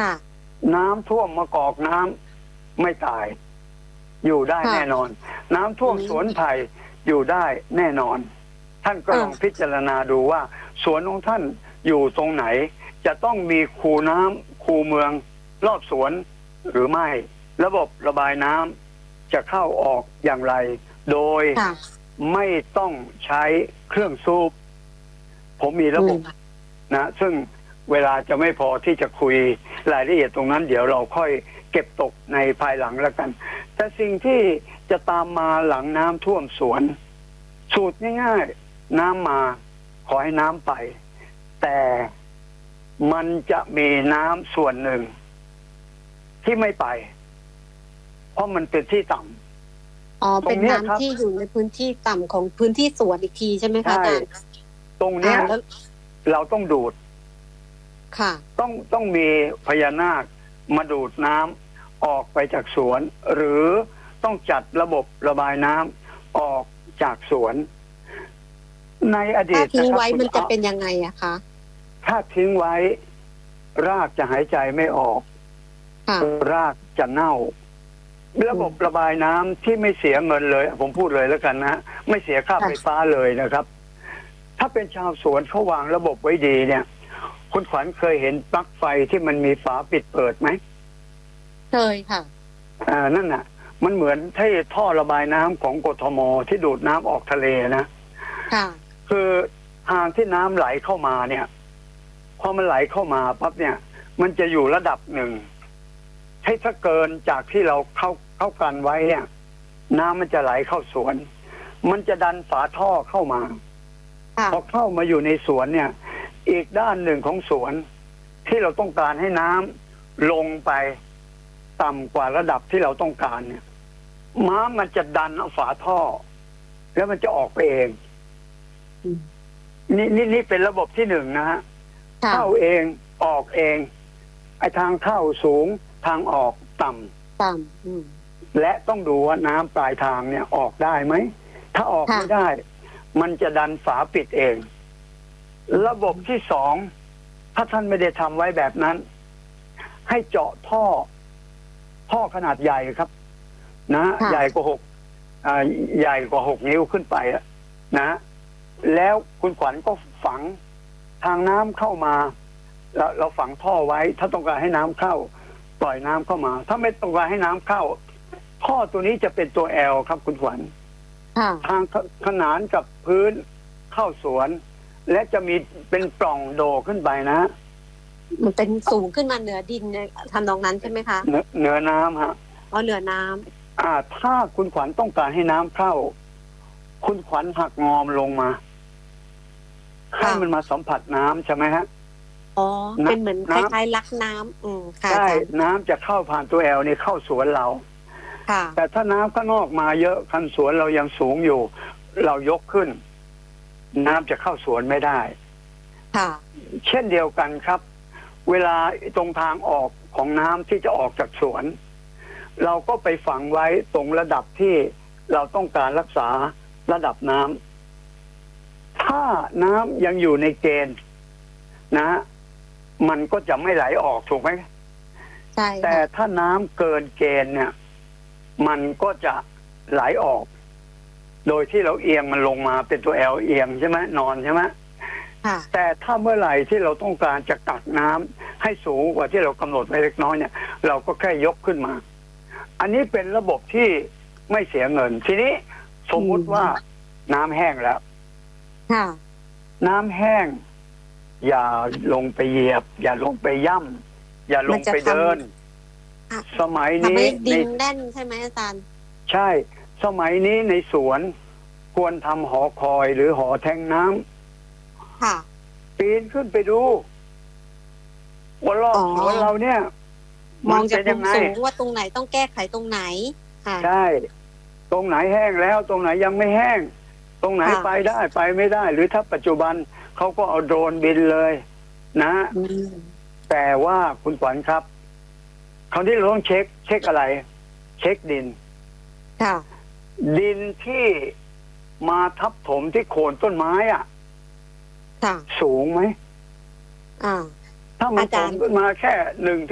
ค่ะน้ำท่วมมะกอกน้ำไม่ตายอยู่ได้แน่นอนน้ำท่วมสวนไผ่อยู่ได้แน่นอนท่านก็ลองพิจารณาดูว่าสวนของท่านอยู่ตรงไหนจะต้องมีคูน้ำคูเมืองรอบสวนหรือไม่ระบบระบายน้ำจะเข้าออกอย่างไรโดยไม่ต้องใช้เครื่องสูบผมมีระบบนะซึ่งเวลาจะไม่พอที่จะคุยรายละเอียดตรงนั้นเดี๋ยวเราค่อยเก็บตกในภายหลังแล้วกันแต่สิ่งที่จะตามมาหลังน้ำท่วมสวนสูตรง่ายๆน้ำมาขอให้น้ำไปแต่มันจะมีน้ำส่วนหนึ่งที่ไม่ไปเพราะมันเป็นที่ต่ำเป็นน้ำที่อยู่ในพื้นที่ต่ำของพื้นที่สวนอีกทีใช่ไหมคะอาจารย์ตรงนี้เราต้องดูดค่ะต้องมีพญานาคมาดูดน้ำออกไปจากสวนหรือต้องจัดระบบระบายน้ำออกจากสวนในอดีตถ้าทิ้งไว้มันจะเป็นยังไงอะคะถ้าทิ้งไว้รากจะหายใจไม่ออกรากจะเน่าระบบระบายน้ำที่ไม่เสียเงินเลยผมพูดเลยแล้วกันนะไม่เสียค่าไฟฟ้าเลยนะครับถ้าเป็นชาวสวนเขาวางระบบไว้ดีเนี่ยคุณขวัญเคยเห็นปลั๊กไฟที่มันมีฝาปิดเปิดไหมเคยค่ะนั่นน่ะมันเหมือนที่ท่อระบายน้ำของกทมที่ดูดน้ำออกทะเลนะค่ะคือทางที่น้ำไหลเข้ามาเนี่ยพอมันไหลเข้ามาปั๊บเนี่ยมันจะอยู่ระดับหนึ่งให้ถ้าเกินจากที่เราเข้ากันไว้เนี่ยน้ำมันจะไหลเข้าสวนมันจะดันฝาท่อเข้ามาพอเข้ามาอยู่ในสวนเนี่ยอีกด้านหนึ่งของสวนที่เราต้องการให้น้ำลงไปต่ำกว่าระดับที่เราต้องการเนี่ยมันจะดันเอาฝาท่อแล้วมันจะออกไปเองนี่เป็นระบบที่หนึ่งนะฮะเข้าเองออกเองไอ้ทางเข้าสูงทางออกต่ำและต้องดูว่าน้ำปลายทางเนี่ยออกได้ไหมถ้าออกไม่ได้มันจะดันฝาปิดเองระบบที่สองถ้าท่านไม่ได้ทำไว้แบบนั้นให้เจาะท่อขนาดใหญ่ครับนะใหญ่กว่า6 นิ้วขึ้นไปนะแล้วคุณขวัญก็ฝังทางน้ำเข้ามาเราฝังท่อไว้ถ้าต้องการให้น้ำเข้าปล่อยน้ำเข้ามาถ้าไม่ต้องการให้น้ำเข้าท่อตัวนี้จะเป็นตัว L ครับคุณขวัญทางขนานกับพื้นเข้าสวนและจะมีเป็นปล่องโดขึ้นไปนะมันเป็นสูงขึ้นมาเหนือดินทำนองนั้นใช่ไหมคะเหนือน้ำฮะเหนือน้ำถ้าคุณขวัญต้องการให้น้ำเข้าคุณขวัญหักงอมลงมาให้มันมาสัมผัสน้ำใช่ไหมฮะเป็นเหมือนคล้ายๆลักน้ำใช่น้ำจะเข้าผ่านตัว L นี่เข้าสวนเราแต่ถ้าน้ำข้างนอกมาเยอะคันสวนเรายังสูงอยู่เรายกขึ้นน้ำจะเข้าสวนไม่ได้เช่นเดียวกันครับเวลาตรงทางออกของน้ำที่จะออกจากสวนเราก็ไปฝังไว้ตรงระดับที่เราต้องการรักษาระดับน้ำถ้าน้ำยังอยู่ในเกณฑ์นะมันก็จะไม่ไหลออกถูกไหมใช่แต่ถ้าน้ำเกินเกณฑ์เนี่ยมันก็จะไหลออกโดยที่เราเอียงมันลงมาเป็นตัว L เอียงใช่ไหมนอนใช่ไหมแต่ถ้าเมื่อไหร่ที่เราต้องการจะกักน้ำให้สูงกว่าที่เรากำหนดไว้เล็กน้อยเนี่ยเราก็แค่ยกขึ้นมาอันนี้เป็นระบบที่ไม่เสียเงินทีนี้สมมุติว่าน้ำแห้งแล้วน้ำแห้งอย่าลงไปเหยียบอย่าลงไปย่ำอย่าลงไปเดินสมัยนี้ดินแน่นใช่ไหมอาจารย์ใช่สมัยนี้ในสวนควรทำหอคอยหรือหอแทงน้ำปีนขึ้นไปดูว่ารอบสวนเราเนี่ยมองจากมุมสูงว่าตรงไหนต้องแก้ไขตรงไหนใช่ตรงไหนแห้งแล้วตรงไหนยังไม่แห้งตรงไหนไปได้ไปไม่ได้หรือถ้าปัจจุบันเขาก็เอาโดรนบินเลยนะแต่ว่าคุณขวัญครับคราวนี้เราต้องเช็คอะไรเช็คดินดินที่มาทับถมที่โคนต้นไม้สูงไหมถ้ามันถมขึ้นมาแค่